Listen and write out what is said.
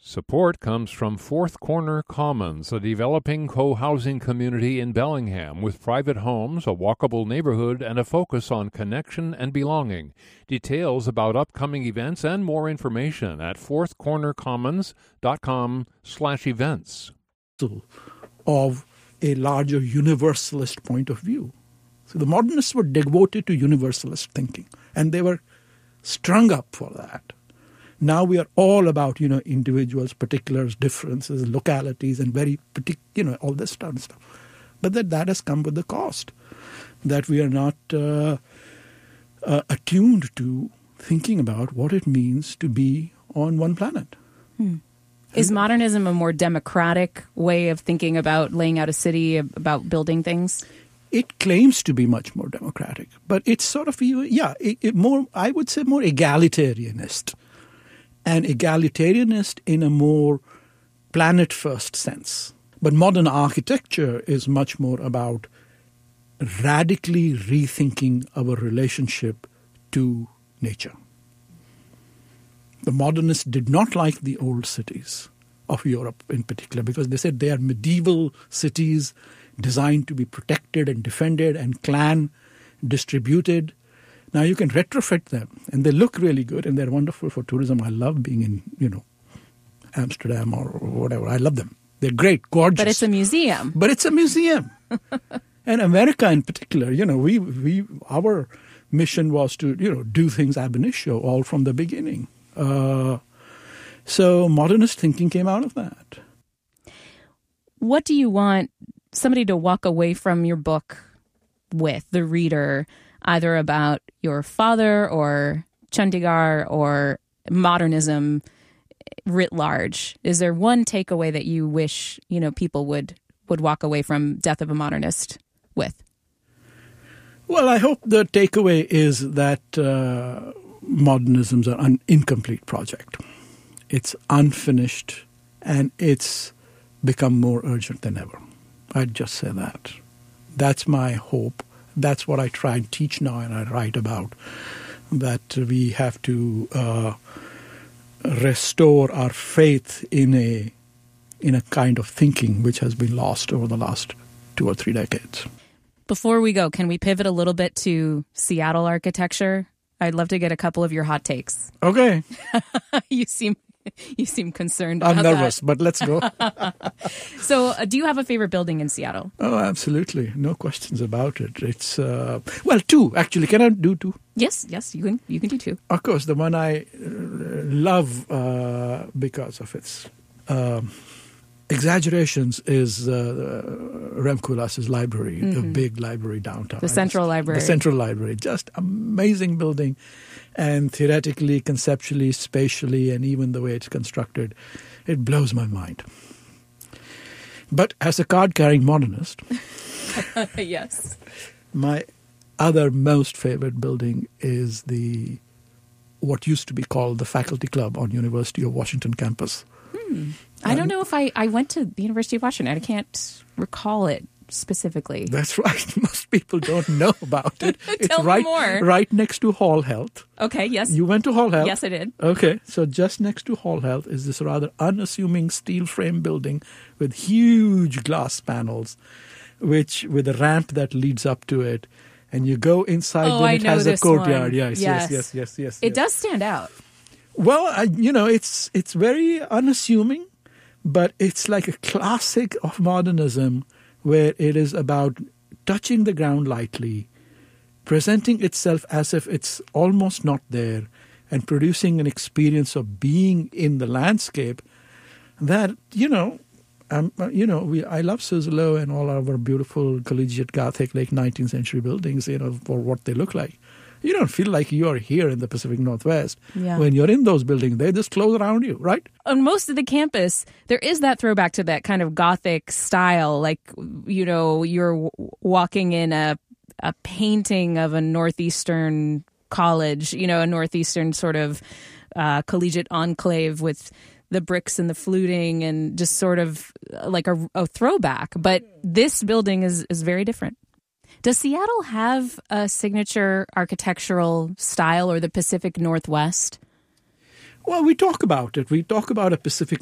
Support comes from Fourth Corner Commons, a developing co-housing community in Bellingham with private homes, a walkable neighborhood, and a focus on connection and belonging. Details about upcoming events and more information at fourthcornercommons.com/events. Of a larger universalist point of view. So the modernists were devoted to universalist thinking, and they were strung up for that. Now we are all about, individuals, particulars, differences, localities, and very particular, all this stuff. But that has come with the cost, that we are not attuned to thinking about what it means to be on one planet. Is modernism a more democratic way of thinking about laying out a city, about building things? It claims to be much more democratic, but it's sort of, more, I would say more egalitarianist. And egalitarianist in a more planet-first sense. But modern architecture is much more about radically rethinking our relationship to nature. The modernists did not like the old cities of Europe in particular because they said they are medieval cities designed to be protected and defended and clan distributed. Now you can retrofit them, and they look really good, and they're wonderful for tourism. I love being in, Amsterdam or whatever. I love them. They're great, gorgeous. But it's a museum. And America in particular, our mission was to, do things ab initio, all from the beginning. So modernist thinking came out of that. What do you want somebody to walk away from your book with, the reader, either about your father or Chandigarh or modernism writ large? Is there one takeaway that you wish, people would walk away from Death of a Modernist with? Well, I hope the takeaway is that modernism's an incomplete project. It's unfinished, and it's become more urgent than ever. I'd just say that. That's my hope. That's what I try and teach now and I write about, that we have to restore our faith in a kind of thinking which has been lost over the last 2 or 3 decades. Before we go, can we pivot a little bit to Seattle architecture? I'd love to get a couple of your hot takes. Okay. You seem concerned about that. I'm nervous, but let's go. So do you have a favorite building in Seattle? Oh, absolutely. No questions about it. It's, 2, actually. Can I do 2? Yes, you can do 2. Of course, the one I love because of its exaggerations is Rem Koolhaas's library, the big library downtown. The Central Library. The Central Library. Just amazing building. And theoretically, conceptually, spatially, and even the way it's constructed, it blows my mind. But as a card-carrying modernist, yes, my other most favorite building is what used to be called the Faculty Club on University of Washington campus. I don't know if I went to the University of Washington. I can't recall it specifically. That's right. Most people don't know about it. Tell me more. Right next to Hall Health. Okay, yes. You went to Hall Health? Yes, I did. Okay, so just next to Hall Health is this rather unassuming steel frame building with huge glass panels, with a ramp that leads up to it. And you go inside, then it has a courtyard. One. Yes. It does stand out. Well, it's very unassuming, but it's like a classic of modernism where it is about touching the ground lightly, presenting itself as if it's almost not there, and producing an experience of being in the landscape that, I love Suzzallo and all our beautiful collegiate Gothic late 19th century buildings, for what they look like. You don't feel like you're here in the Pacific Northwest. Yeah. When you're in those buildings, they just close around you, right? On most of the campus, there is that throwback to that kind of Gothic style. Like, you're walking in a painting of a Northeastern college, a Northeastern sort of collegiate enclave with the bricks and the fluting and just sort of like a throwback. But this building is very different. Does Seattle have a signature architectural style, or the Pacific Northwest? Well, we talk about it. We talk about a Pacific